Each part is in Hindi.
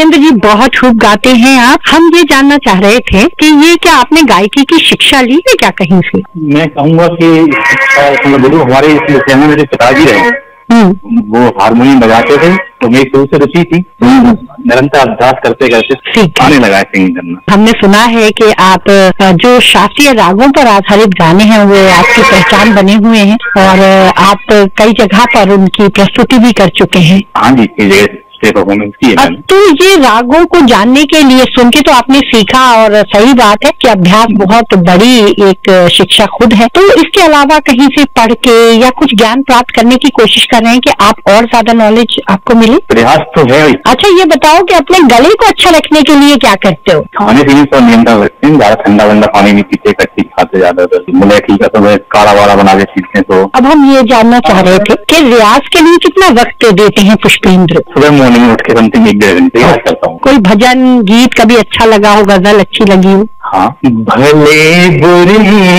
पुष्पेंद्र जी, बहुत खूब गाते हैं आप। हम ये जानना चाह रहे थे कि ये क्या आपने गायकी की शिक्षा ली है क्या कहीं से? मैं कहूँगा कि गुरु हमारे इस विषय में मेरे पिताजी रहे, वो हारमोनियम बजाते थे, तो मेरी शुरू से रुचि थी। निरंतर अभ्यास करते करते आने लगा सिंगिंग करना। हमने सुना है कि आप जो शास्त्रीय रागों पर आधारित गाने हैं वो आपकी पहचान बने हुए हैं और आप कई जगह पर उनकी प्रस्तुति भी कर चुके हैं। हाँ जी, परफॉर्मेंस की है। तो ये रागों को जानने के लिए सुन के तो आपने सीखा और सही बात है कि अभ्यास बहुत बड़ी एक शिक्षा खुद है। तो इसके अलावा कहीं से पढ़ के या कुछ ज्ञान प्राप्त करने की कोशिश कर रहे हैं कि आप और ज्यादा नॉलेज आपको मिले? प्रयास तो है। अच्छा, ये बताओ कि अपने गले को अच्छा रखने के लिए क्या करते हो? खाने पीने पर नियंत्रण रखते हैं, ज्यादा ठंडा वंडा पानी नहीं पीते, कच्ची खाते ज्यादा। मुझे ठीक है तो मैं काढ़ा वाड़ा बना के पीते हैं। तो अब हम ये जानना चाह रहे थे कि रियाज के लिए कितना वक्त देते हैं पुष्पेंद्र? सुबह मॉर्निंग उठ के समथिंग 1-1.5 घंटे याद करता हूँ। कोई भजन गीत कभी अच्छा लगा हो, गजल अच्छी लगी हो? हाँ, भले बुरे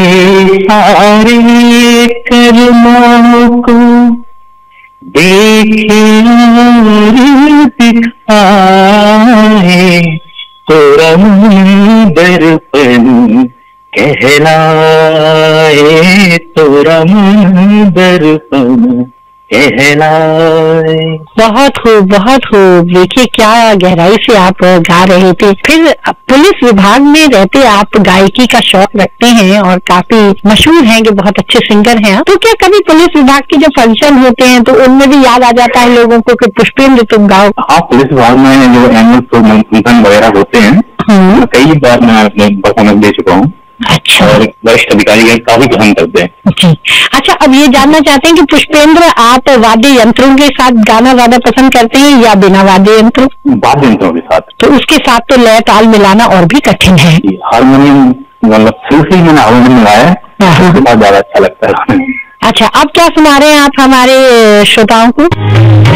सारे कर्मों को देखे और दिखाए, तोरा दर्पण कहलाए, तोरा दर्पण कहलाए। बहुत खूब, बहुत खूब। देखिए क्या गहराई से आप गा रहे थे। फिर पुलिस विभाग में रहते आप गायकी का शौक रखते हैं और काफी मशहूर हैं कि बहुत अच्छे सिंगर हैं। तो क्या कभी पुलिस विभाग के जो फंक्शन होते हैं तो उनमें भी याद आ जाता है लोगों को कि पुष्पेंद्र तुम गाओ? हाँ, पुलिस विभाग में जो एनुअल फंक्शन वगैरह होते हैं, कई बार मैं अपने परफॉर्मेंस दे चुका हूँ। अच्छा। और वरिष्ठ अधिकारी काफी पसंद करते हैं जी। अच्छा, अब ये जानना चाहते हैं कि पुष्पेंद्र आप वाद्य यंत्रों के साथ गाना ज्यादा पसंद करते हैं या बिना वाद्य यंत्रों? वाद्य यंत्रों के साथ। तो उसके साथ तो लय ताल मिलाना और भी कठिन है। हारमोनियम मतलब शुरू से ही मैंने हारमोनियम मिलाया है, उसके बाद ज्यादा अच्छा लगता है। अच्छा, अब क्या सुना रहे हैं आप हमारे श्रोताओं को?